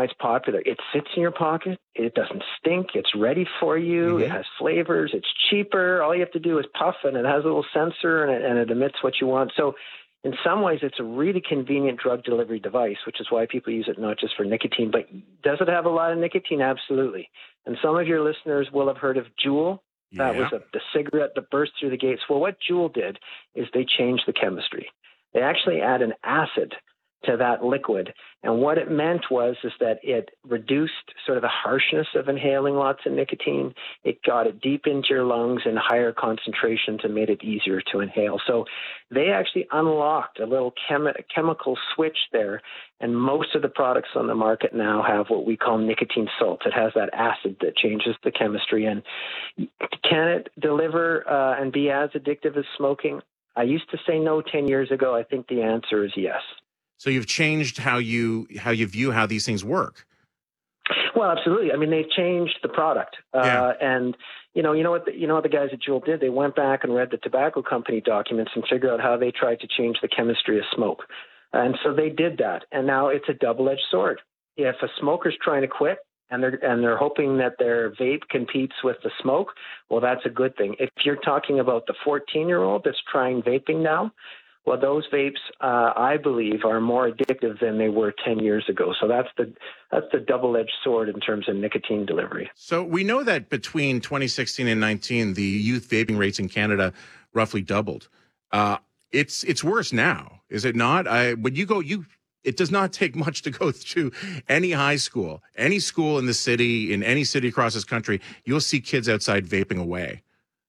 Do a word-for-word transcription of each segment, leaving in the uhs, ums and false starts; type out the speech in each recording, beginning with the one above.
why it's popular. It sits in your pocket. It doesn't stink. It's ready for you. Mm-hmm. It has flavors. It's cheaper. All you have to do is puff, and it has a little sensor, and it, and it emits what you want. So in some ways, it's a really convenient drug delivery device, which is why people use it not just for nicotine. But does it have a lot of nicotine? Absolutely. And some of your listeners will have heard of Juul. That yeah. was a, the cigarette that burst through the gates. Well, what Juul did is they changed the chemistry. They actually add an acid to that liquid. And what it meant was is that it reduced sort of the harshness of inhaling lots of nicotine. It got it deep into your lungs in higher concentrations and made it easier to inhale. So they actually unlocked a little chemi- chemical switch there. And most of the products on the market now have what we call nicotine salts. It has that acid that changes the chemistry. And can it deliver uh, and be as addictive as smoking? I used to say no ten years ago. I think the answer is yes. So you've changed how you how you view how these things work. Well, absolutely. I mean, they've changed the product, yeah. uh, and you know, you know what, the, you know what the guys at Juul did? They went back and read the tobacco company documents and figured out how they tried to change the chemistry of smoke, and so they did that. And now it's a double-edged sword. If a smoker's trying to quit and they're and they're hoping that their vape competes with the smoke, well, that's a good thing. If you're talking about the fourteen-year-old that's trying vaping now, well, those vapes, uh, I believe, are more addictive than they were ten years ago. So that's the that's the double-edged sword in terms of nicotine delivery. So we know that between twenty sixteen and nineteen, the youth vaping rates in Canada roughly doubled. Uh, it's it's worse now, is it not? I, when you go, you it does not take much to go through any high school, any school in the city, in any city across this country. You'll see kids outside vaping away.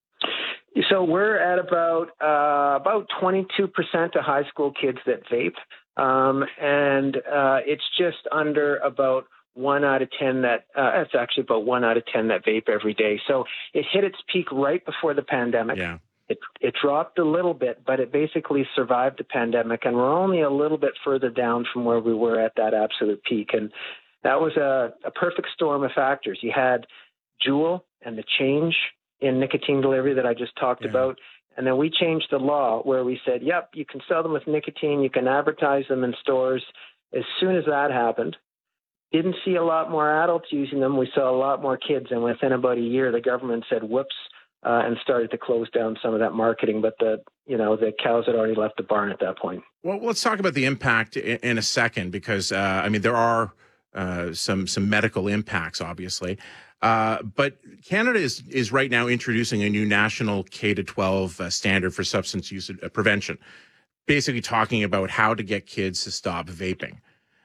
So we're at about uh, about twenty-two percent of high school kids that vape, um, and uh, it's just under about one out of ten that uh, it's actually about one out of ten that vape every day. So it hit its peak right before the pandemic. Yeah. It it dropped a little bit, but it basically survived the pandemic, and we're only a little bit further down from where we were at that absolute peak. And that was a, a perfect storm of factors. You had Juul and the change in nicotine delivery that I just talked yeah. about. And then we changed the law where we said, yep, you can sell them with nicotine, you can advertise them in stores. As soon as that happened, didn't see a lot more adults using them. We saw a lot more kids. And within about a year, the government said, whoops, uh, and started to close down some of that marketing. But the, you know, the cows had already left the barn at that point. Well, let's talk about the impact in, in a second, because, uh, I mean, there are uh, some, some medical impacts, obviously. Uh, but Canada is is right now introducing a new national K to twelve uh, standard for substance use uh, prevention, basically talking about how to get kids to stop vaping.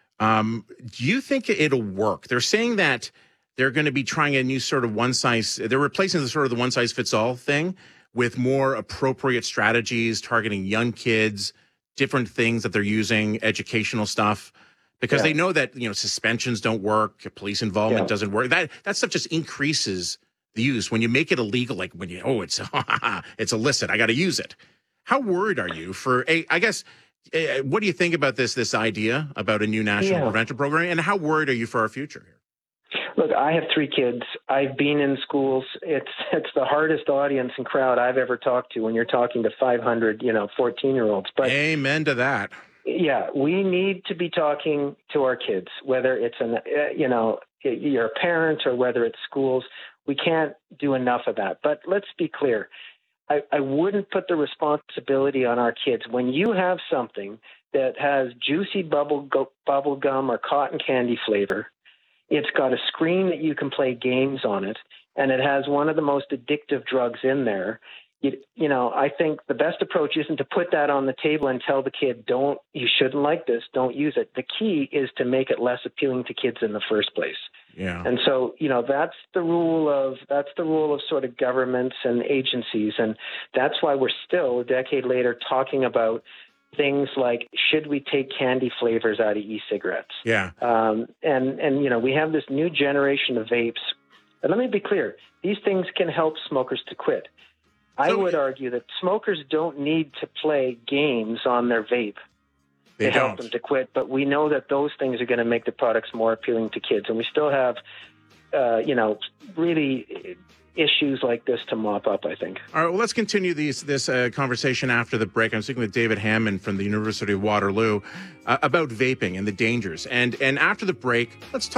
Um, do you think it'll work? They're saying that they're going to be trying a new sort of one size. They're replacing the sort of the one size fits all thing with more appropriate strategies targeting young kids, different things that they're using, educational stuff. Because yeah. they know that, you know, suspensions don't work, police involvement yeah. doesn't work. That that stuff just increases the use. When you make it illegal, like when you, oh, it's it's illicit, I got to use it. How worried are you for, a, I guess, uh, what do you think about this this idea about a new national yeah. prevention program? And how worried are you for our future here? Look, I have three kids. I've been in schools. It's it's the hardest audience and crowd I've ever talked to when you're talking to five hundred, you know, fourteen-year-olds. But amen to that. Yeah, we need to be talking to our kids, whether it's an, you know, you're a parent or whether it's schools. We can't do enough of that. But let's be clear. I, I wouldn't put the responsibility on our kids. When you have something that has juicy bubble, go, bubble gum or cotton candy flavor, it's got a screen that you can play games on it, and it has one of the most addictive drugs in there. You, you know, I think the best approach isn't to put that on the table and tell the kid, don't, you shouldn't like this, don't use it. The key is to make it less appealing to kids in the first place. Yeah. And so, you know, that's the rule of, that's the rule of sort of governments and agencies. And that's why we're still a decade later talking about things like, should we take candy flavors out of e-cigarettes? Yeah. Um, and, and, you know, we have this new generation of vapes. And let me be clear, these things can help smokers to quit. I would argue that smokers don't need to play games on their vape they to help don't. them to quit, but we know that those things are going to make the products more appealing to kids, and we still have, uh, you know, really issues like this to mop up, I think. All right, well, let's continue these, this uh, conversation after the break. I'm speaking with David Hammond from the University of Waterloo uh, about vaping and the dangers. And, and after the break, let's talk